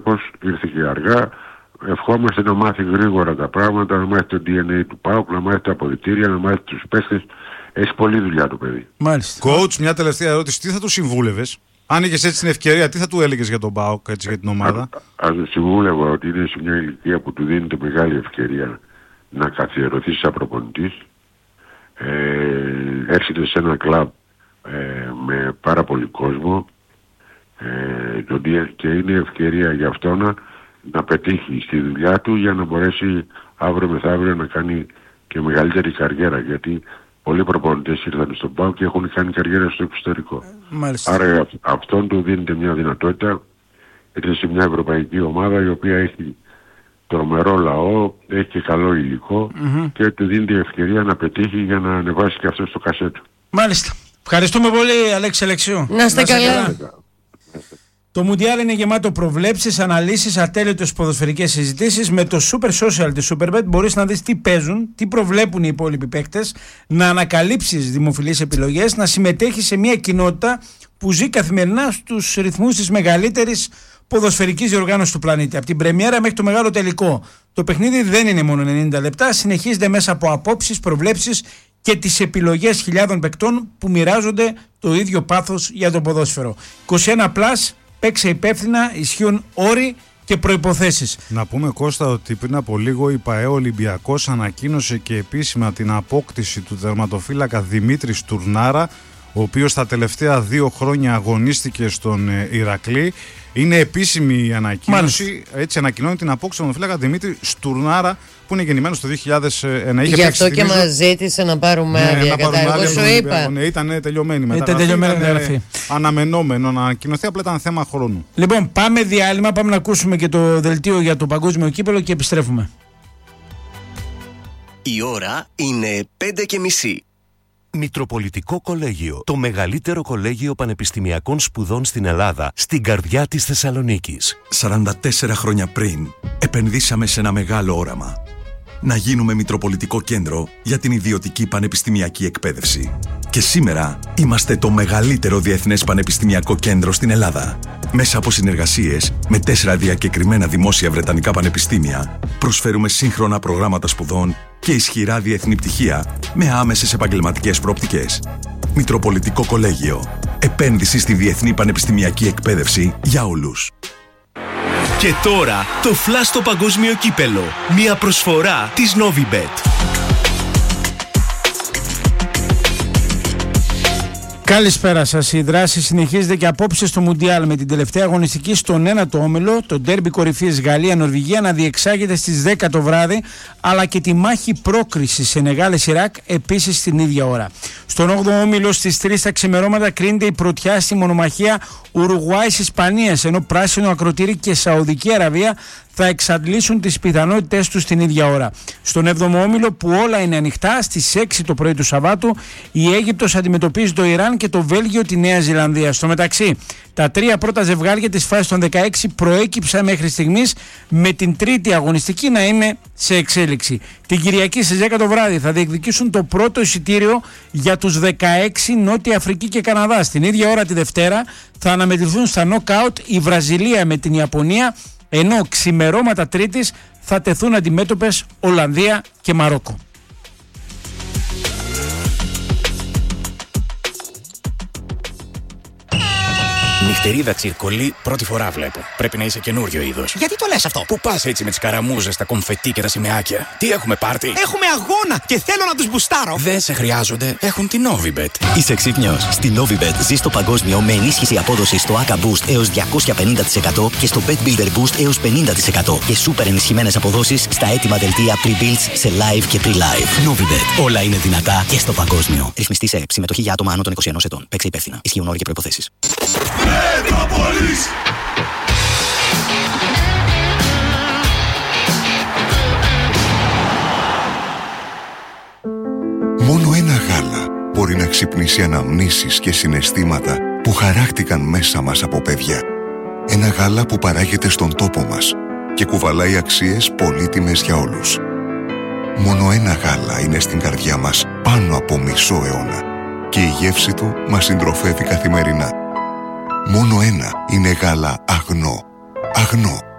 Πώς ήρθε και αργά. Ευχόμαστε να μάθει γρήγορα τα πράγματα, να μάθει το DNA του ΠΑΟΚ, να μάθει τα αποδυτήρια, να μάθει τους παίχτες. Έχει πολλή δουλειά το παιδί. Μάλιστα. Coach, μια τελευταία ερώτηση. Τι θα του συμβούλευες? Αν είχες έτσι την ευκαιρία, τι θα του έλεγες για τον ΠΑΟΚ, έτσι, για την ομάδα? Ας του συμβούλευα ότι είναι σε μια ηλικία που του δίνεται μεγάλη ευκαιρία να καθιερωθεί σαν προπονητής. Έρχεται σε ένα κλαμπ με πάρα πολύ κόσμο και είναι ευκαιρία για αυτόν να πετύχει στη δουλειά του για να μπορέσει αύριο μεθαύριο να κάνει και μεγαλύτερη καριέρα, γιατί πολλοί προπονητές ήρθαν στον ΠΑΟΚ και έχουν κάνει καριέρα στο εξωτερικό. Μάλιστα. Άρα αυτόν του δίνεται μια δυνατότητα. Ήρθε σε μια ευρωπαϊκή ομάδα η οποία έχει τρομερό λαό, έχει και καλό υλικό και του δίνεται η ευκαιρία να πετύχει για να ανεβάσει και αυτό στο κασέτ του. Μάλιστα. Ευχαριστούμε πολύ, Αλέξη Αλεξίου. Να είστε καλά. Το Μουντιάλ είναι γεμάτο προβλέψεις, αναλύσεις, ατέλειωτες ποδοσφαιρικές συζητήσεις. Με το Super Social της Superbet μπορείς να δεις τι παίζουν, τι προβλέπουν οι υπόλοιποι παίκτες, να ανακαλύψεις δημοφιλείς επιλογές, να συμμετέχεις σε μια κοινότητα που ζει καθημερινά στους ρυθμούς της μεγαλύτερης ποδοσφαιρικής διοργάνωσης του πλανήτη. Από την πρεμιέρα μέχρι το μεγάλο τελικό. Το παιχνίδι δεν είναι μόνο 90 λεπτά, συνεχίζεται μέσα από απόψεις, προβλέψεις και τις επιλογές χιλιάδων παικτών που μοιράζονται το ίδιο πάθος για το ποδόσφαιρο. 21+, παίξε υπεύθυνα, ισχύουν όροι και προϋποθέσεις. Να πούμε, Κώστα, ότι πριν από λίγο η ΠΑΕ Ολυμπιακός ανακοίνωσε και επίσημα την απόκτηση του τερματοφύλακα Δημήτρη Στουρνάρα, ο οποίος τα τελευταία 2 χρόνια αγωνίστηκε στον Ηρακλή. Είναι επίσημη η ανακοίνωση. Μάλιστα. Έτσι ανακοινώνει την απόκτηση του φύλακα Δημήτρη Στουρνάρα, που είναι γεννημένος το 2001. Γι' αυτό και μας ζήτησε να πάρουμε άδεια. Εγώ σου είπα. Ναι, ήταν τελειωμένη μετά. Αναμενόμενο να ανακοινωθεί, απλά ήταν θέμα χρόνου. Λοιπόν, πάμε διάλειμμα, πάμε να ακούσουμε και το δελτίο για το παγκόσμιο κύπελλο και επιστρέφουμε. Η ώρα είναι 5:30. Μητροπολιτικό Κολέγιο, το μεγαλύτερο κολέγιο πανεπιστημιακών σπουδών στην Ελλάδα, στην καρδιά της Θεσσαλονίκης. 44 χρόνια πριν, επενδύσαμε σε ένα μεγάλο όραμα. Να γίνουμε Μητροπολιτικό Κέντρο για την ιδιωτική πανεπιστημιακή εκπαίδευση. Και σήμερα είμαστε το μεγαλύτερο διεθνές πανεπιστημιακό κέντρο στην Ελλάδα. Μέσα από συνεργασίες με 4 διακεκριμένα δημόσια βρετανικά πανεπιστήμια, προσφέρουμε σύγχρονα προγράμματα σπουδών και ισχυρά διεθνή πτυχία με άμεσες επαγγελματικές προοπτικές. Μητροπολιτικό Κολέγιο. Επένδυση στη διεθνή πανεπιστημιακή εκπαίδευση για όλους. Και τώρα το φλας στο παγκόσμιο κύπελλο. Μια προσφορά της Novibet. Καλησπέρα σας. Η δράση συνεχίζεται και απόψε στο Μουντιάλ με την τελευταία αγωνιστική στον 1ο όμιλο, το ντέρμπι κορυφής Γαλλία-Νορβηγία να διεξάγεται στις 10 το βράδυ, αλλά και τη μάχη πρόκρισης Σενεγάλης-Ιράκ επίσης την ίδια ώρα. Στον 8ο όμιλο στις 3 τα ξημερώματα κρίνεται η πρωτιά στη μονομαχία Ουρουγουάης-Ισπανίας, ενώ πράσινο ακροτήρι και Σαουδική Αραβία θα εξαντλήσουν τις πιθανότητες τους την ίδια ώρα. Στον 7ο όμιλο, που όλα είναι ανοιχτά, στις 6 το πρωί του Σαββάτου η Αίγυπτος αντιμετωπίζει το Ιράν και το Βέλγιο τη Νέα Ζηλανδία. Στο μεταξύ, τα 3 πρώτα ζευγάρια της φάσης των 16 προέκυψαν μέχρι στιγμής, με την τρίτη αγωνιστική να είναι σε εξέλιξη. Την Κυριακή στις 10 το βράδυ θα διεκδικήσουν το πρώτο εισιτήριο για τους 16 Νότια Αφρική και Καναδά. Στην ίδια ώρα τη Δευτέρα θα αναμετρηθούν στα νοκάουτ η Βραζιλία με την Ιαπωνία, ενώ ξημερώματα Τρίτης θα τεθούν αντιμέτωπες Ολλανδία και Μαρόκο. Νυχτερίδα τσιρκολί, πρώτη φορά βλέπω. Πρέπει να είσαι καινούριο είδος. Γιατί το λες αυτό? Πού πας έτσι με τις καραμούζες, τα κομφετί και τα σημαίακια? Τι έχουμε πάρτι? Έχουμε αγώνα και θέλω να τους μπουστάρω. Δεν σε χρειάζονται, έχουν την Novibet. Είσαι ξύπνιος? Στη Novibet ζεις στο παγκόσμιο με ενίσχυση απόδοσης στο ACA Boost έως 250% και στο Bet Builder Boost έως 50% και σούπερ ενισχυμένες αποδόσεις στα έτοιμα δελτία pre-builds σε live και pre-live. Novibet. Όλα είναι δυνατά και στο παγκόσμιο. Ρυθμιστή σε συμμετοχή για άτομα άνω των 21 ετών. Παίξε υπεύθυνα. Ισχύουν όροι και προϋποθέσεις. Μόνο ένα γάλα μπορεί να ξυπνήσει αναμνήσεις και συναισθήματα που χαράχτηκαν μέσα μας από παιδιά. Ένα γάλα που παράγεται στον τόπο μας και κουβαλάει αξίες πολύτιμες για όλους. Μόνο ένα γάλα είναι στην καρδιά μας πάνω από μισό αιώνα και η γεύση του μας συντροφεύει καθημερινά. Μόνο ένα είναι γάλα Αγνό. Αγνό.